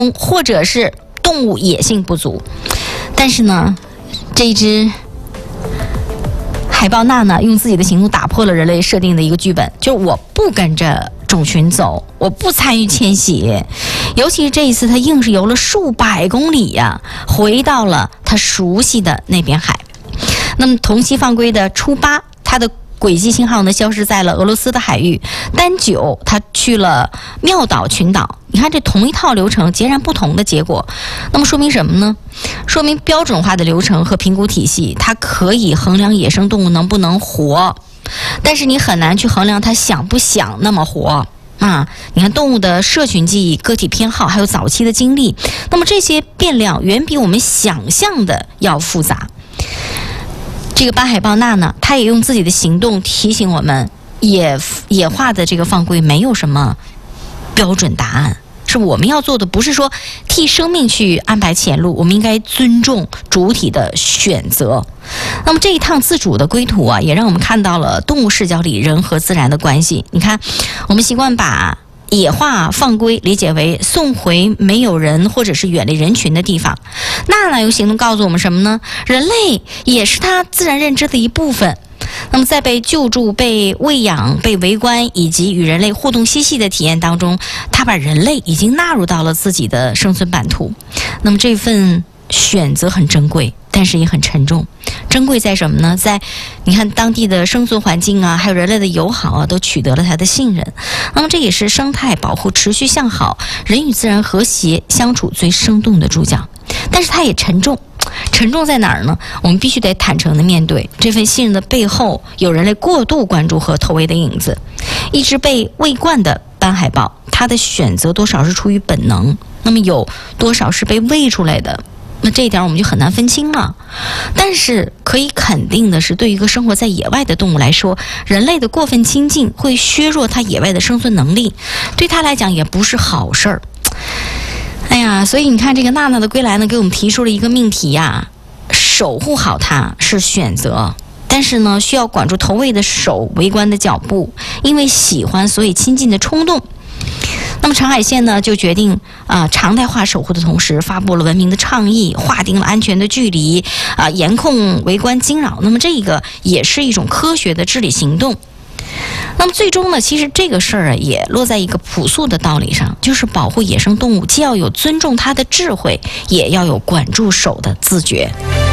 或者是动物野性不足。但是呢，这一只海豹娜呢，用自己的行动打破了人类设定的一个剧本，就是我不跟着种群走，我不参与迁徙。尤其是这一次，它硬是游了数百公里呀，回到了它熟悉的那边海。那么同期放归的初八，它的轨迹信号呢消失在了俄罗斯的海域。单九它去了妙岛群岛。你看这同一套流程，截然不同的结果，那么说明什么呢？说明标准化的流程和评估体系，它可以衡量野生动物能不能活，但是你很难去衡量它想不想那么活啊！你看动物的社群记忆、个体偏好，还有早期的经历，那么这些变量远比我们想象的要复杂。这个斑海豹娜呢，它也用自己的行动提醒我们，野化的这个放归没有什么标准答案，是我们要做的不是说替生命去安排前路，我们应该尊重主体的选择。那么这一趟自主的归途啊，也让我们看到了动物视角里人和自然的关系。你看，我们习惯把野化放归理解为送回没有人或者是远离人群的地方，那用行动告诉我们什么呢？人类也是它自然认知的一部分。那么在被救助、被喂养、被围观以及与人类互动嬉戏的体验当中，它把人类已经纳入到了自己的生存版图。那么这份选择很珍贵，但是也很沉重。珍贵在什么呢？在你看当地的生存环境啊，还有人类的友好啊，都取得了它的信任。那么这也是生态保护持续向好、人与自然和谐相处最生动的注脚。但是它也沉重。沉重在哪儿呢？我们必须得坦诚地面对，这份信任的背后有人类过度关注和投喂的影子。一只被喂惯的斑海豹，它的选择多少是出于本能，那么有多少是被喂出来的，那这一点我们就很难分清了。但是可以肯定的是，对于一个生活在野外的动物来说，人类的过分亲近会削弱它野外的生存能力，对它来讲也不是好事儿。哎呀，所以你看这个娜娜的归来呢，给我们提出了一个命题呀，守护好它是选择，但是呢，需要管住投喂的手、围观的脚步，因为喜欢所以亲近的冲动。那么长海县呢，就决定常态化守护的同时，发布了文明的倡议，划定了安全的距离，严控围观惊扰。那么这个也是一种科学的治理行动。那么最终呢，其实这个事儿也落在一个朴素的道理上，就是保护野生动物，既要有尊重它的智慧，也要有管住手的自觉。